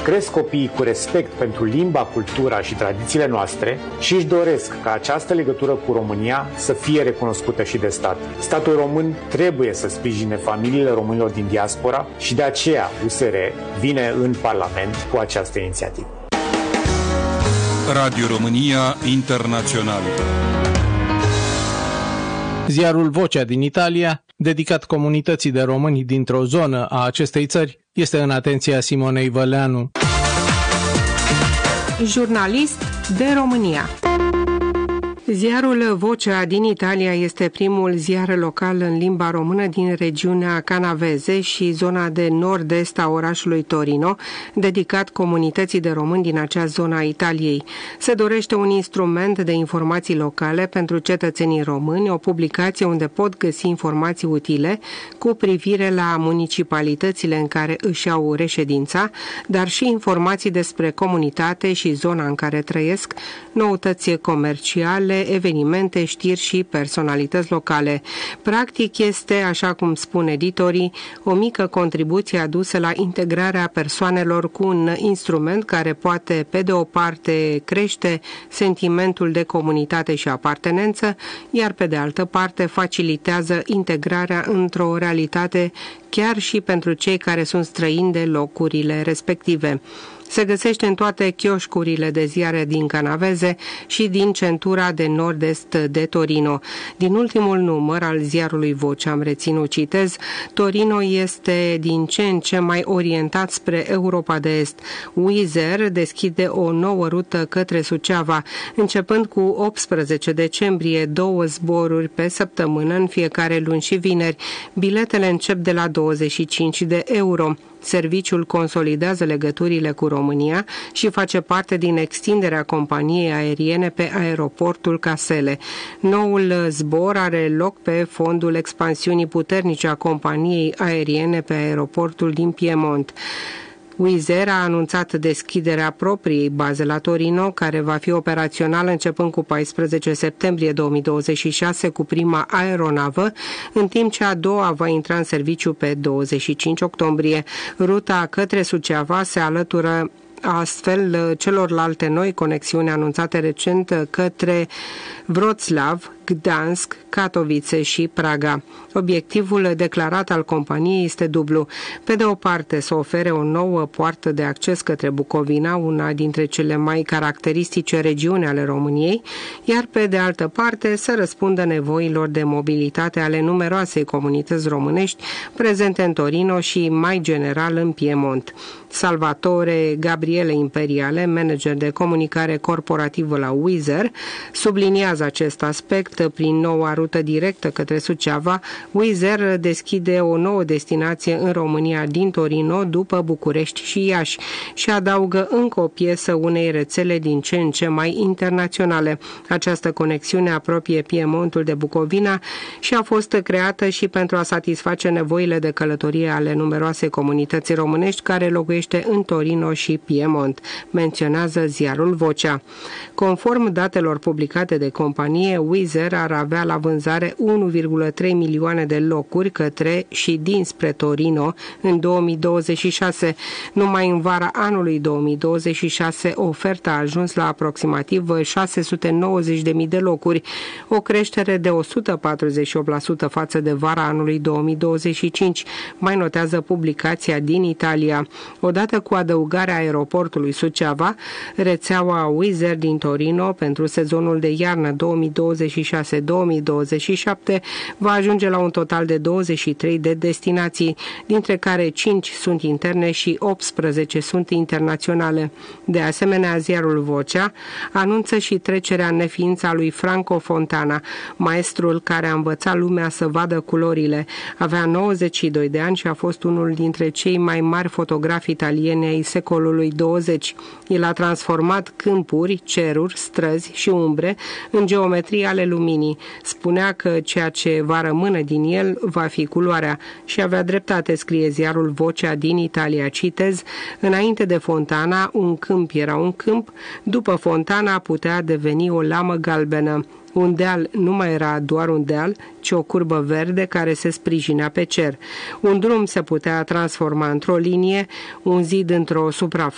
cresc copiii cu respect pentru limba, cultura și tradițiile noastre și își doresc ca această legătură cu România să fie recunoscută și de stat. Statul român trebuie să sprijine familiile românilor din diaspora și de aceea USR vine în Parlament cu această inițiativă. Radio România Internațional. Ziarul Vocea din Italia, dedicat comunității de români dintr-o zonă a acestei țări, este în atenția Simonei Văleanu. Jurnalist de România. Ziarul Vocea din Italia este primul ziar local în limba română din regiunea Canavese și zona de nord-est a orașului Torino, dedicat comunității de români din acea zonă a Italiei. Se dorește un instrument de informații locale pentru cetățenii români, o publicație unde pot găsi informații utile cu privire la municipalitățile în care își au reședința, dar și informații despre comunitate și zona în care trăiesc, noutăți comerciale, evenimente, știri și personalități locale. Practic este, așa cum spun editorii, o mică contribuție adusă la integrarea persoanelor cu un instrument care poate, pe de o parte, crește sentimentul de comunitate și apartenență, iar pe de altă parte facilitează integrarea într-o realitate chiar și pentru cei care sunt străini de locurile respective. Se găsește în toate chioșcurile de ziare din Canavese și din centura de nord-est de Torino. Din ultimul număr al ziarului Vocea am reținut, citez, Torino este din ce în ce mai orientat spre Europa de Est. Wizz Air deschide o nouă rută către Suceava, începând cu 18 decembrie 2 zboruri pe săptămână în fiecare luni și vineri. Biletele încep de la 25 de euro. Serviciul consolidează legăturile cu România și face parte din extinderea companiei aeriene pe aeroportul Casele. Noul zbor are loc pe fondul expansiunii puternice a companiei aeriene pe aeroportul din Piemont. Wizz Air a anunțat deschiderea propriei baze la Torino, care va fi operațională începând cu 14 septembrie 2026 cu prima aeronavă, în timp ce a doua va intra în serviciu pe 25 octombrie. Ruta către Suceava se alătură astfel celorlalte noi conexiuni anunțate recent către Wroclaw, Gdansk, Katowice și Praga. Obiectivul declarat al companiei este dublu. Pe de o parte, să ofere o nouă poartă de acces către Bucovina, una dintre cele mai caracteristice regiuni ale României, iar pe de altă parte să răspundă nevoilor de mobilitate ale numeroasei comunități românești prezente în Torino și mai general în Piemont. Salvatore Gabriele Imperiale, manager de comunicare corporativă la Wizz Air, subliniază acest aspect. Prin noua rută directă către Suceava, Wizz Air deschide o nouă destinație în România din Torino după București și Iași și adaugă încă o piesă unei rețele din ce în ce mai internaționale. Această conexiune apropie Piemontul de Bucovina și a fost creată și pentru a satisface nevoile de călătorie ale numeroase comunități românești care locuiește în Torino și Piemont, menționează ziarul Vocea. Conform datelor publicate de companie, Wizz Air ar avea la vânzare 1,3 milioane de locuri către și dinspre Torino în 2026. Numai în vara anului 2026, oferta a ajuns la aproximativ 690.000 de locuri, o creștere de 148% față de vara anului 2025, mai notează publicația din Italia. Odată cu adăugarea aeroportului Suceava, rețeaua Wizz Air din Torino pentru sezonul de iarnă 2026-2027 va ajunge la un total de 23 de destinații, dintre care 5 sunt interne și 18 sunt internaționale. De asemenea, ziarul Vocea anunță și trecerea în neființă a lui Franco Fontana, maestrul care a învățat lumea să vadă culorile. Avea 92 de ani și a fost unul dintre cei mai mari fotografi italieni ai secolului 20. El a transformat câmpuri, ceruri, străzi și umbre în geometrie ale luminii. Spunea că ceea ce va rămâne din el va fi culoarea și avea dreptate, scrie ziarul Vocea din Italia. Citez, înainte de Fontana, un câmp era un câmp, după Fontana putea deveni o lamă galbenă. Un deal nu mai era doar un deal, ci o curbă verde care se sprijinea pe cer. Un drum se putea transforma într-o linie, un zid într-o suprafață